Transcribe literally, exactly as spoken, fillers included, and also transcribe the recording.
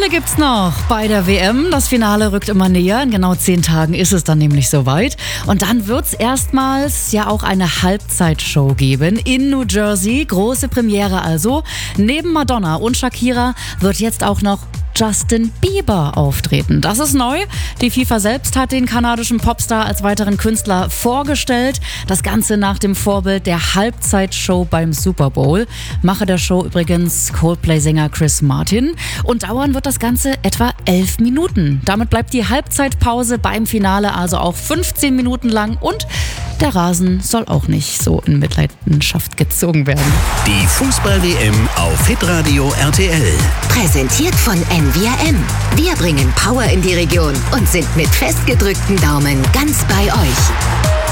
Stunde gibt's noch bei der W M. Das Finale rückt immer näher. In genau zehn Tagen ist es dann nämlich soweit. Und dann wird's erstmals ja auch eine Halbzeitshow geben in New Jersey. Große Premiere also. Neben Madonna und Shakira wird jetzt auch noch Justin Bieber auftreten. Das ist neu. Die FIFA selbst hat den kanadischen Popstar als weiteren Künstler vorgestellt. Das Ganze nach dem Vorbild der Halbzeitshow beim Super Bowl. Macher der Show übrigens Coldplay-Sänger Chris Martin. Und dauern wird das Ganze etwa elf Minuten. Damit bleibt die Halbzeitpause beim Finale also auch fünfzehn Minuten lang und der Rasen soll auch nicht so in Mitleidenschaft gezogen werden. Die Fußball-W M auf Hitradio R T L. Präsentiert von N V R M. Wir bringen Power in die Region und sind mit festgedrückten Daumen ganz bei euch.